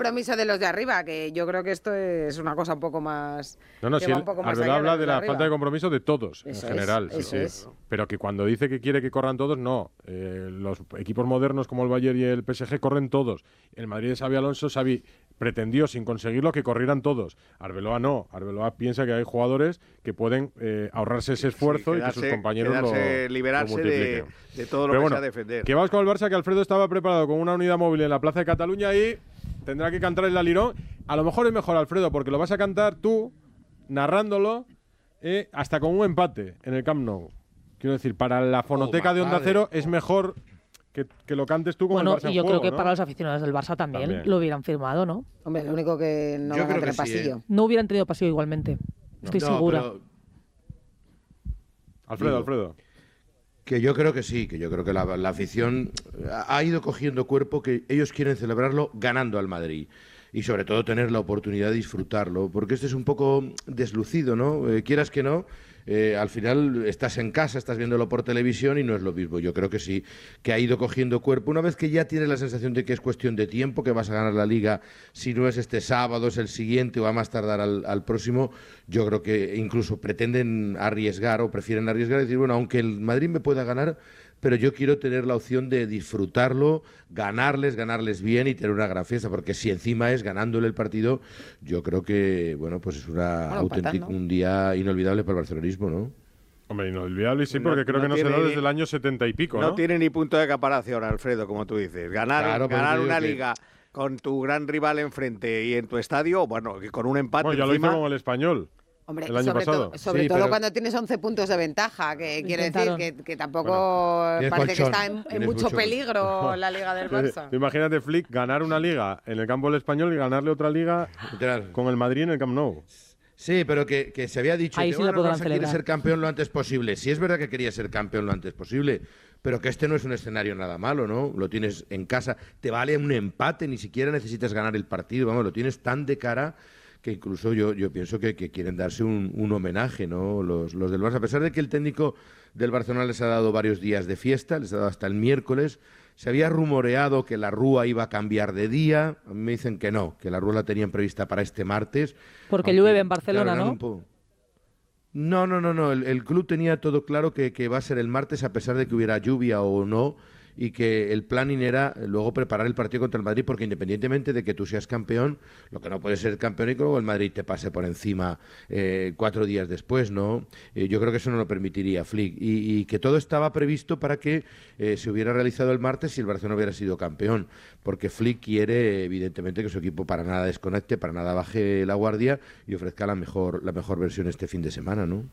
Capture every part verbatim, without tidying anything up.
compromiso de los de arriba, que yo creo que esto es una cosa un poco más... No, no, si él, Arbeloa habla de, de la arriba. falta de compromiso de todos, eso en general. Es, sí, eso sí. Es. Pero que cuando dice que quiere que corran todos, no. Eh, los equipos modernos como el Bayern y el P S G corren todos. El Madrid de Xabi Alonso, Xavi pretendió, sin conseguirlo, que corrieran todos. Arbeloa no. Arbeloa piensa que hay jugadores que pueden eh, ahorrarse ese esfuerzo sí, quedarse, y que sus compañeros quedarse, lo liberarse lo de, de todo lo Pero que bueno, sea defender. Que vamos con el Barça, que Alfredo estaba preparado con una unidad móvil en la Plaza de Cataluña y tendrá que cantar el Alirón. A lo mejor es mejor, Alfredo, porque lo vas a cantar tú, narrándolo, eh, hasta con un empate en el Camp Nou. Quiero decir, para la fonoteca oh, de Onda Cero es mejor que, que lo cantes tú con bueno, el Barça en y yo juego, creo que ¿no? para los aficionados del Barça también, también lo hubieran firmado, ¿no? Hombre, lo único que no yo van a tener sí, pasillo. ¿eh? No hubieran tenido pasillo igualmente. No. Estoy no, segura. Pero... Alfredo, Digo, Alfredo. Que yo creo que sí, que yo creo que la, la afición ha ido cogiendo cuerpo, que ellos quieren celebrarlo ganando al Madrid. Y sobre todo tener la oportunidad de disfrutarlo, porque este es un poco deslucido, ¿no? Eh, quieras que no, eh, al final estás en casa, estás viéndolo por televisión y no es lo mismo. Yo creo que sí, que ha ido cogiendo cuerpo. Una vez que ya tienes la sensación de que es cuestión de tiempo, que vas a ganar la Liga, si no es este sábado, es el siguiente o a más tardar al, al próximo, yo creo que incluso pretenden arriesgar o prefieren arriesgar y decir, bueno, aunque el Madrid me pueda ganar, pero yo quiero tener la opción de disfrutarlo, ganarles, ganarles bien y tener una gran fiesta, porque si encima es ganándole el partido, yo creo que, bueno, pues es una bueno, auténtica, un día inolvidable para el barcelonismo, ¿no? Hombre, inolvidable sí, porque no, creo no que no se da ni, desde el año setenta y pico, ¿no? No tiene ni punto de comparación, Alfredo, como tú dices. Ganar, claro, ganar una que... liga con tu gran rival enfrente y en tu estadio, bueno, que con un empate bueno, ya encima... lo hizo con el Español. Hombre, el año sobre, pasado. to sobre sí, todo pero... cuando tienes once puntos de ventaja, que quiere decir que, que tampoco bueno, parece colchón, que está en, en mucho, mucho peligro la Liga del Barça. Imagínate, Flick, ganar una liga en el campo del Español y ganarle otra liga con el Madrid en el Camp Nou. Sí, pero que, que se había dicho Ahí que sí bueno, la el Barça quiere ser campeón lo antes posible. Sí es verdad que quería ser campeón lo antes posible, pero que este no es un escenario nada malo, ¿no? Lo tienes en casa, te vale un empate, ni siquiera necesitas ganar el partido, vamos, lo tienes tan de cara que incluso yo, yo pienso que, que quieren darse un, un homenaje, ¿no? Los, los del Barça, a pesar de que el técnico del Barcelona les ha dado varios días de fiesta, les ha dado hasta el miércoles. Se había rumoreado que la Rúa iba a cambiar de día. A mí me dicen que no, que la Rúa la tenían prevista para este martes. Porque llueve en Barcelona, claro, ¿no? No, no, no, no. El, el club tenía todo claro que, que va a ser el martes a pesar de que hubiera lluvia o no, y que el planning era luego preparar el partido contra el Madrid, porque independientemente de que tú seas campeón, lo que no puede ser campeón y que luego el Madrid te pase por encima eh, cuatro días después, ¿no? Eh, yo creo que eso no lo permitiría Flick, y, y que todo estaba previsto para que eh, se hubiera realizado el martes si el Barcelona hubiera sido campeón, porque Flick quiere evidentemente que su equipo para nada desconecte, para nada baje la guardia y ofrezca la mejor, la mejor versión este fin de semana, ¿no?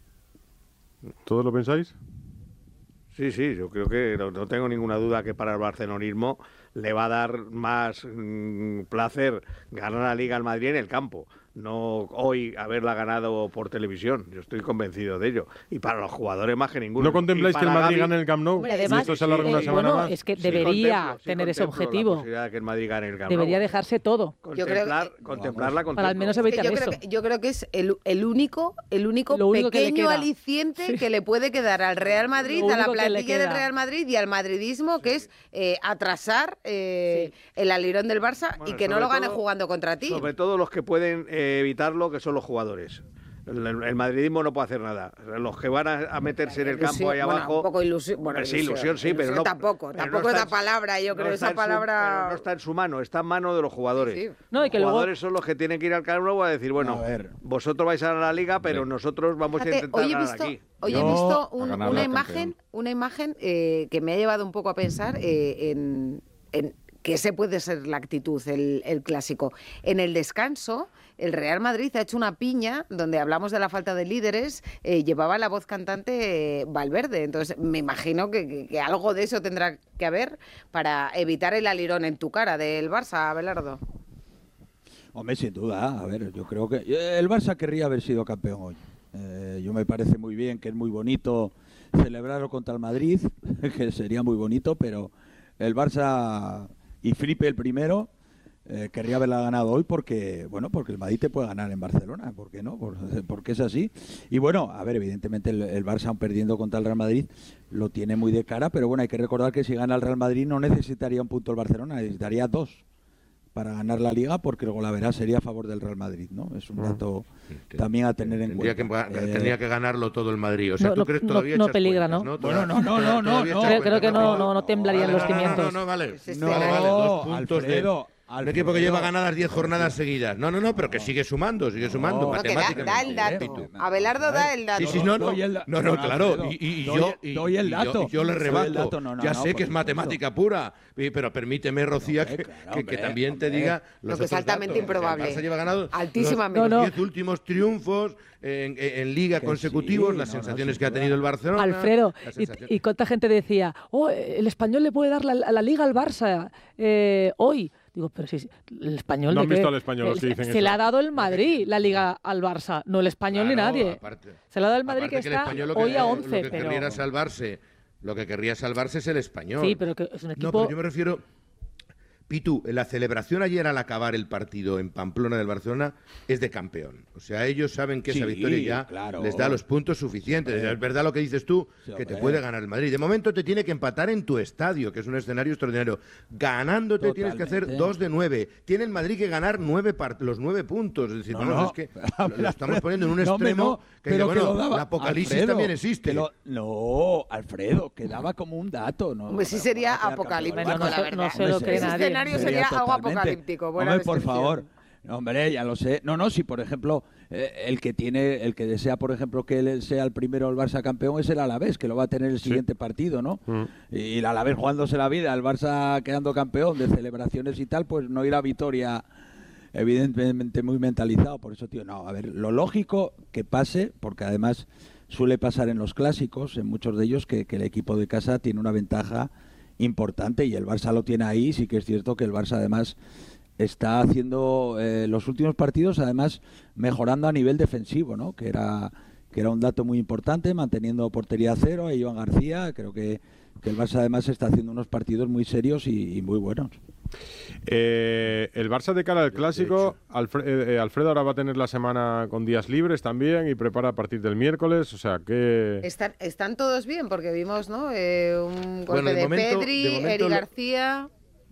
¿Todos lo pensáis? Sí, sí, yo creo que no, no tengo ninguna duda que para el barcelonismo le va a dar más mmm, placer ganar la Liga al Madrid en el campo, no hoy haberla ganado por televisión. Yo estoy convencido de ello. Y para los jugadores más que ninguno. ¿No contempláis que el Madrid Gavi, gane el Camp Nou? Hombre, además, esto se alarga eh, una semana bueno, más. es que sí debería contemplo, sí tener ese objetivo. La posibilidad de que el Madrid gane el Camp Debería Nou. dejarse todo. Contemplar, yo creo que, contemplarla para al menos evitar yo eso. creo que, yo creo que es el, el único, el único único que le pequeño queda. aliciente Sí. que le puede quedar al Real Madrid, Lo a la único que le plantilla del queda. Real Madrid y al madridismo, que es eh, atrasar eh, Sí. el alirón del Barça Bueno, y que no sobre lo gane todo- jugando contra ti. Sobre todo los que pueden eh, evitarlo, que son los jugadores. El, el madridismo no puede hacer nada. Los que van a, a meterse en el campo Ilusión, ahí bueno, abajo. un poco ilusión, bueno, sí, ilusión, sí, pero no. tampoco, pero tampoco no es está la palabra, yo no creo está esa en su- palabra. pero no está en su mano, está en mano de los jugadores. Sí. No, y que los luego- jugadores son los que tienen que ir al Camp Nou a decir, bueno, A ver. vosotros vais a ganar la Liga, pero nosotros vamos Fíjate, a intentar hoy he ganar visto, aquí. hoy Yo, he visto a un- ganar una la imagen, campeón. una imagen eh, que me ha llevado un poco a pensar eh, en, en que ese puede ser la actitud, el, el clásico. En el descanso, el Real Madrid ha hecho una piña donde hablamos de la falta de líderes, eh, llevaba la voz cantante eh, Valverde. Entonces, me imagino que, que, que algo de eso tendrá que haber para evitar el alirón en tu cara del Barça, Abelardo. Hombre, sin duda, a ver, yo creo que el Barça querría haber sido campeón hoy. Eh, yo me parece muy bien, que es muy bonito celebrarlo contra el Madrid, que sería muy bonito, pero el Barça y Felipe el primero eh, querría haberla ganado hoy porque, bueno, porque el Madrid te puede ganar en Barcelona, ¿por qué no? Por, porque es así. Y bueno, a ver, evidentemente el, el Barça, aun perdiendo contra el Real Madrid, lo tiene muy de cara, pero bueno, hay que recordar que si gana el Real Madrid no necesitaría un punto el Barcelona, necesitaría dos. para ganar la Liga, porque el golaveras sería a favor del Real Madrid, ¿no? Es un dato también a tener en tendría cuenta. Que, eh, tendría que ganarlo todo el Madrid. O sea, no, ¿tú no, crees no, todavía no echas peligra, cuentas, ¿no? Bueno, no, no, no, no, Todavía no. echas Creo, creo que cuentas, no, no, no temblarían Vale, los no, no, cimientos. No, no, vale. Es No, Vale, vale, dos puntos Alfredo, de... Un equipo que Alfredo. lleva ganadas diez jornadas seguidas. No, no, no, pero que sigue sumando, sigue sumando No, No, que da, matemáticamente. da el dato. Pitu. Abelardo da el dato. Sí, sí, no, no, Doy el da- no, no, no, claro, Alfredo, y, y- y doy- yo, y, doy el y yo- dato. y yo le Doy el rebato, dato, no, no, ya no, sé por que es supuesto. matemática pura, y- pero permíteme, Rocía, Hombre, que, claro, que- que hombre, también te hombre. diga Lo los que es otros altamente datos. improbable. El Barça lleva ganado Altísimamente. los No, no. diez últimos triunfos en, en- en Liga Que consecutivos, sí, las no, no, sensaciones sin que ha duda. tenido el Barcelona. Alfredo, las y, sensaciones- y cuánta gente decía, oh, el Español le puede dar la, la Liga al Barça eh, hoy. Digo, pero si el Español No de han qué? visto al Español los que El- dicen se eso. le ha dado el Madrid la Liga al Barça, no el Español ni Claro, nadie. aparte- Se le ha dado el Madrid aparte que el está Español lo que- hoy a Lo once, que pero... querría salvarse, lo que querría salvarse es el Español. Sí, pero que es un No, equipo... pero yo me refiero... Pitu, la celebración ayer al acabar el partido en Pamplona del Barcelona es de campeón. O sea, ellos saben que esa Sí, victoria ya claro. les da los puntos suficientes. Hombre. Es verdad lo que dices tú, Sí, que te hombre. puede ganar el Madrid. De momento te tiene que empatar en tu estadio, que es un escenario extraordinario. Ganándote tienes que hacer Totalmente. dos de nueve. Tiene el Madrid que ganar nueve part- los nueve puntos. Es decir, No, bueno, no. es que lo, lo estamos poniendo en un No, hombre, extremo no, que, pero dice, que bueno, lo daba- la apocalipsis Alfredo, también existe. que lo- no, Alfredo, quedaba como un dato. ¿no? Hombre, sí Para- sería para quedar apocalíptico, campeón. Bueno, no la se- verdad. no se lo Hombre, cree Ese nadie. escenario sería algo totalmente. apocalíptico. Buena Hombre, por descripción. favor. No, hombre, ya lo sé. No, no, si por ejemplo eh, el que tiene, el que desea, por ejemplo, que él sea el primero el Barça campeón es el Alavés, que lo va a tener el siguiente partido, ¿no? Mm. Y el Alavés jugándose la vida, el Barça quedando campeón de celebraciones y tal, pues no irá a Vitoria evidentemente muy mentalizado. Por eso, tío, no, a ver, lo lógico que pase, porque además suele pasar en los clásicos, en muchos de ellos, que, que el equipo de casa tiene una ventaja importante y el Barça lo tiene ahí. Sí que es cierto que el Barça además está haciendo eh, los últimos partidos, además mejorando a nivel defensivo, ¿no? Que era que era un dato muy importante, manteniendo portería cero a Iván García. Creo que, que el Barça además está haciendo unos partidos muy serios y, y muy buenos. Eh, el Barça de cara al clásico, Alfre- eh, eh, Alfredo ahora va a tener la semana con días libres también y prepara a partir del miércoles, o sea que... Están, están todos bien, porque vimos, ¿no? Eh, un golpe Bueno, de de, momento- Pedri, de momento Eri lo- García.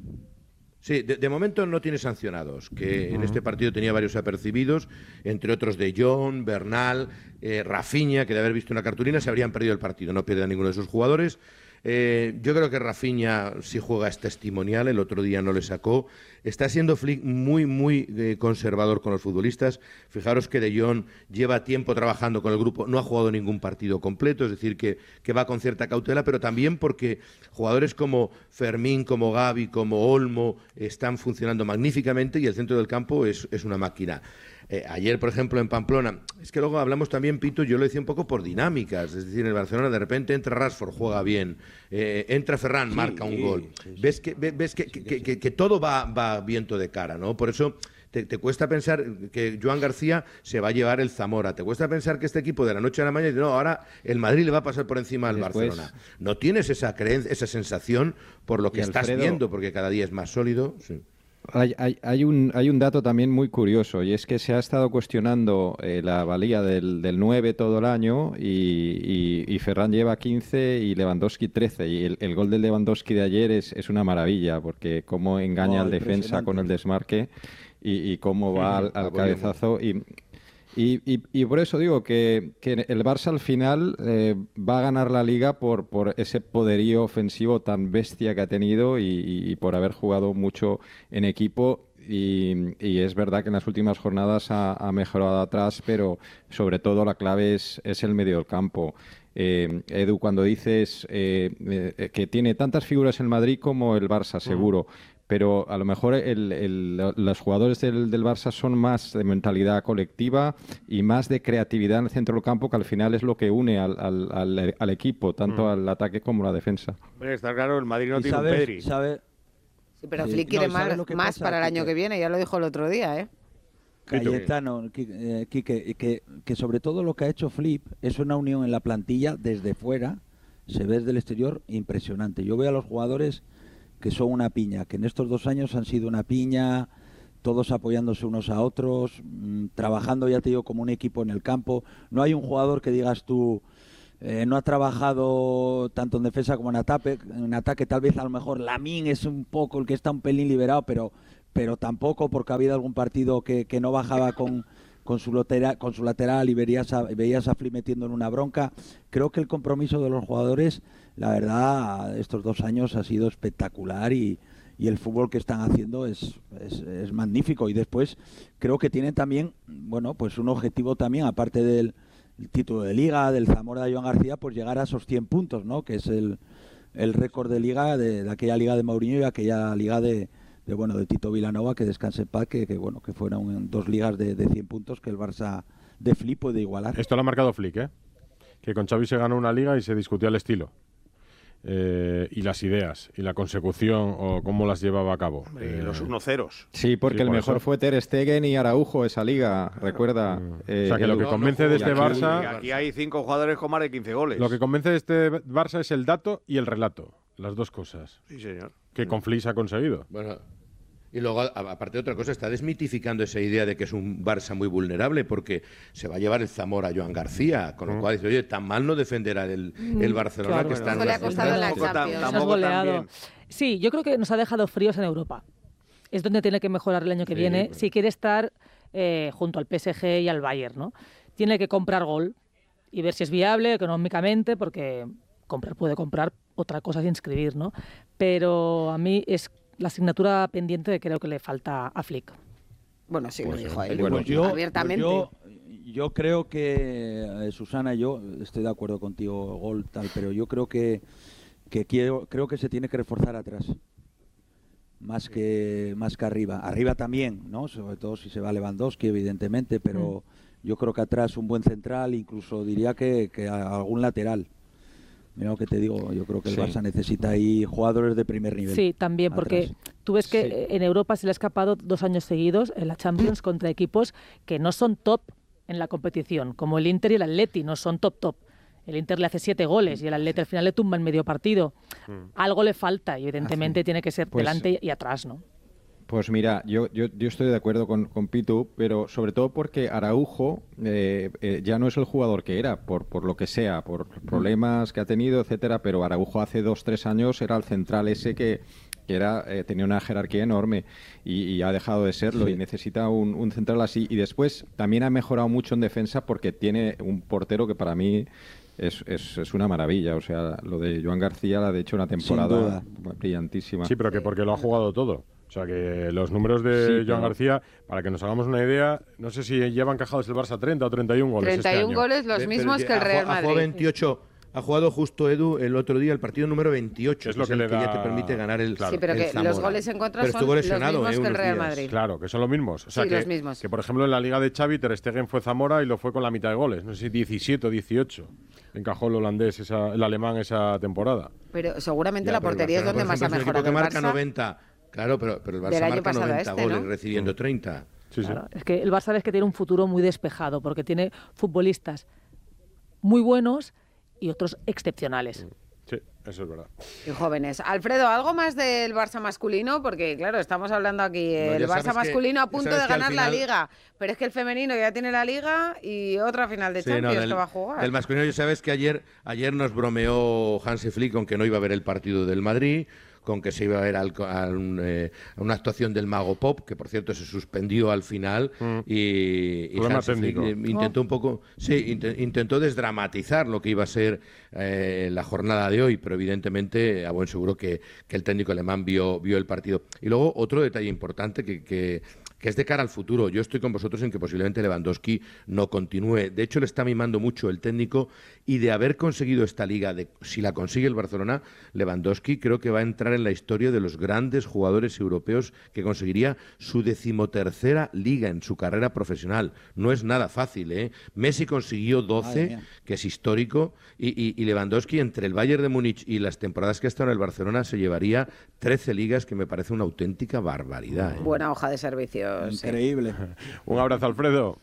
Sí, de, de momento no tiene sancionados, que en este partido tenía varios apercibidos, entre otros de Jong, Bernal, eh, Rafinha, que de haber visto una cartulina se habrían perdido el partido, no pierde a ninguno de sus jugadores. Eh, yo creo que Rafinha, si juega, es testimonial, el otro día no le sacó. Está siendo Flick muy, muy eh, conservador con los futbolistas. Fijaros que De Jong lleva tiempo trabajando con el grupo, no ha jugado ningún partido completo, es decir, que, que va con cierta cautela, pero también porque jugadores como Fermín, como Gavi, como Olmo, están funcionando magníficamente y el centro del campo es, es una máquina. Eh, ayer, por ejemplo, en Pamplona, es que luego hablamos también, Pito, yo lo decía un poco por dinámicas, es decir, en el Barcelona de repente entra Rashford, juega bien, eh, entra Ferran, Sí, marca un gol. sí, sí. Ves que, ve- ves que, que- que- que todo va, va viento de cara, ¿no? Por eso te, te cuesta pensar que Joan García se va a llevar el Zamora, te cuesta pensar que este equipo de la noche a la mañana dice, no, ahora el Madrid le va a pasar por encima al Después- Barcelona. No tienes esa creencia, esa sensación por lo que Y estás Alfredo- viendo, porque cada día es más sólido. Sí. Hay, hay, hay un, hay un dato también muy curioso y es que se ha estado cuestionando eh, la valía del, del nueve todo el año y, y, y Ferran lleva quince y Lewandowski trece y el, el gol de Lewandowski de ayer es, es una maravilla porque cómo engaña Oh, al defensa impresionante. con el desmarque y, y cómo va al, al Apoyo. cabezazo y... Y, y- y por eso digo que, que el Barça al final eh, va a ganar la Liga por, por ese poderío ofensivo tan bestia que ha tenido y, y- y por haber jugado mucho en equipo. Y, y es verdad que en las últimas jornadas ha, ha mejorado atrás, pero sobre todo la clave es, es el medio del campo. Eh, Edu, cuando dices eh, eh, que tiene tantas figuras el Madrid como el Barça, seguro. Pero a lo mejor el- el- los jugadores del, del Barça son más de mentalidad colectiva y más de creatividad en el centro del campo, que al final es lo que une al, al- al- al equipo, tanto Mm. al ataque como a la defensa. Hombre, está claro, el Madrid no Y tiene un sabes- Pedri. sabe- Sí, pero Sí, Flick no, quiere ¿y sabes más, lo que más pasa, para el año Quique? que viene, ya lo dijo el otro día, ¿eh? Cayetano, Qui- eh, Quique, que, que sobre todo lo que ha hecho Flip es una unión en la plantilla desde fuera, se ve desde el exterior, impresionante. Yo veo a los jugadores que son una piña, que en estos dos años han sido una piña, todos apoyándose unos a otros, mmm, trabajando, ya te digo, como un equipo en el campo. No hay un jugador que digas tú, eh, no ha trabajado tanto en defensa como en ataque, en ataque tal vez a lo mejor Lamine es un poco el que está un pelín liberado, pero pero tampoco porque ha habido algún partido que, que no bajaba con, con, su lateral, con su lateral y verías a, veías a Flick metiendo en una bronca. Creo que el compromiso de los jugadores, la verdad, estos dos años ha sido espectacular y, y el fútbol que están haciendo es, es, es magnífico. Y después creo que tienen también, bueno, pues un objetivo también, aparte del el título de Liga, del Zamora de Joan García, pues llegar a esos cien puntos, ¿no? Que es el, el récord de Liga, de, de aquella Liga de Mourinho y aquella Liga de, de bueno de Tito Vilanova, que descanse en paz, que, que bueno que fueron dos ligas de, de cien puntos que el Barça de Flick puede igualar. Esto lo ha marcado Flick, ¿eh? Que con Xavi se ganó una liga y se discutía el estilo. Eh, y las ideas, y la consecución, o cómo las llevaba a cabo. Eh, eh, los uno ceros. Sí, porque sí, el por mejor eso. fue Ter Stegen y Araujo esa liga, recuerda. Eh, o sea, que el- lo que no, convence no de juega este aquí, Barça... Y aquí hay cinco jugadores con más de quince goles. Lo que convence de este Barça es el dato y el relato. Las dos cosas. Sí, señor. Que con Flick se ha conseguido. Bueno, y luego, a- aparte de otra cosa, está desmitificando esa idea de que es un Barça muy vulnerable, porque se va a llevar el Zamora a Joan García, con lo cual dice, oye, tan mal no defenderá el, el Barcelona, claro. que está Eso en le la ha costado en la Tampoco tan- Champions. Nos has tampoco tan goleado. bien. Sí, yo creo que nos ha dejado fríos en Europa. Es donde tiene que mejorar el año que Sí, viene pues. si quiere estar eh, junto al P S G y al Bayern, ¿no? Tiene que comprar gol y ver si es viable económicamente, porque comprar puede comprar, otra cosa es inscribir, ¿no? Pero a mí es la asignatura pendiente que creo que le falta a Flick. Bueno, sí, lo dijo él. Bueno, Pues yo, abiertamente. pues yo, yo creo que, eh, Susana, yo estoy de acuerdo contigo, Gol, tal, pero yo creo que, que quiero, creo que se tiene que reforzar atrás. Más que, más que arriba. Arriba también, ¿no? Sobre todo si se va Lewandowski, evidentemente, pero yo creo que atrás un buen central, incluso diría que, que a- algún lateral. Mira lo que te digo, yo creo que el Sí. Barça necesita ahí jugadores de primer nivel. Sí, también, porque atrás. tú ves que Sí. eh, en Europa se le ha escapado dos años seguidos en la Champions contra equipos que no son top en la competición, como el Inter y el Atleti, no son top top. El Inter le hace siete goles y el Atleti al final le tumba en medio partido. Algo le falta y evidentemente tiene que ser Pues- delante y atrás, ¿no? Pues mira, yo, yo, yo estoy de acuerdo con, con Pitu, pero sobre todo porque Araujo eh, eh, ya no es el jugador que era, por, por lo que sea, por problemas que ha tenido, etcétera, pero Araujo hace dos, tres años era el central ese que, que era, eh, tenía una jerarquía enorme y, y ha dejado de serlo Sí. y necesita un, un central así. Y después también ha mejorado mucho en defensa porque tiene un portero que para mí es, es, es una maravilla. O sea, lo de Joan García la ha hecho una temporada brillantísima. Sí, pero que porque lo ha jugado todo. O sea, que los números de Sí, Joan pero- García, para que nos hagamos una idea, no sé si lleva encajados el Barça treinta o treinta y un goles treinta y un este año. goles, los Pero- mismos pero que el ha Real jugado- Ha jugado Madrid. veintiocho. Ha jugado justo Edu el otro día el partido número veintiocho, Es lo es que el le que ya da- te permite ganar el Claro. Sí, pero el que los Zamora. goles en contra Pero son estuvo los lesionado, mismos eh, que el unos Real días. Madrid. Claro, que son los mismos. O sea, Sí, que, los mismos. que, por ejemplo, en la Liga de Xavi, Ter Stegen fue Zamora y lo fue con la mitad de goles. No sé si diecisiete o dieciocho. Encajó el holandés, esa, el alemán esa temporada. Pero seguramente Ya, la pero el portería es Barcelona, donde por más ha ejemplo, es un mejorado equipo el que marca Barça. noventa. Claro, pero, pero el Del Barça año marca pasado a noventa este, goles ¿no? recibiendo treinta. Sí, sí. Claro, es que el Barça ves que tiene un futuro muy despejado porque tiene futbolistas muy buenos y otros excepcionales. Sí, eso es verdad. Y jóvenes. Alfredo, ¿algo más del Barça masculino? Porque, claro, estamos hablando aquí, No, el ya Barça sabes que- masculino a ya punto sabes de que al ganar la final- Liga. Pero es que el femenino ya tiene la Liga y otra final de Sí, no, Champions del- que va a jugar. del masculino, ya sabes que ayer, ayer nos bromeó Hansi Flick con que no iba a ver el partido del Madrid, con que se iba a ver al- a, un, eh, a una actuación del Mago Pop, que por cierto se suspendió al final, Mm. y, y Problema Hansi Flick, técnico. eh, intentó un poco, sí, int- intentó desdramatizar lo que iba a ser eh, la jornada de hoy, pero evidentemente a buen seguro que, que el técnico alemán vio, vio el partido. Y luego otro detalle importante que, que que es de cara al futuro. Yo estoy con vosotros en que posiblemente Lewandowski no continúe. De hecho, le está mimando mucho el técnico y de haber conseguido esta liga, de, si la consigue el Barcelona, Lewandowski creo que va a entrar en la historia de los grandes jugadores europeos que conseguiría su decimotercera liga en su carrera profesional. No es nada fácil, ¿eh? Messi consiguió Madre doce, mía. que es histórico, y, y- y Lewandowski entre el Bayern de Múnich y las temporadas que ha estado en el Barcelona se llevaría trece ligas, que me parece una auténtica barbaridad, ¿eh? Buena hoja de servicios. sí. Increíble. Un abrazo, Alfredo.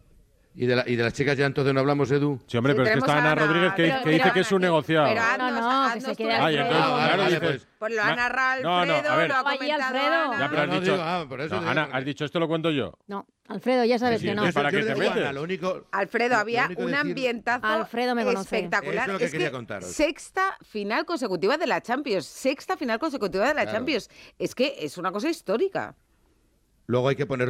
¿Y de, la- ¿Y de las chicas ya entonces no hablamos, Edu? Sí, hombre, Sí, pero es que tenemos está a Ana Ana, Rodríguez que, pero- que dice pero- que es un negociado. pero haznos- No, no, que haznos se tú quede la- Ay, entonces, Ah, claro, vale, dices- pues. Pues lo ha narrado No, no, Alfredo, a ver. lo ha Oye, comentado Alfredo. Ana. Ya, pero has No, no, dicho, digo, ah, por eso no, digo Ana, que- has dicho esto lo cuento yo. No, Alfredo, ya sabes Sí, que no. entonces, ¿para Yo qué le te digo, metes? Ana, lo único, Alfredo, lo había único un decir- ambientazo Alfredo me conoce. espectacular. Eso es lo que quería contaros. Sexta final consecutiva de la Champions. Sexta final consecutiva de la Claro. Champions. Es que es una cosa histórica. Luego hay que poner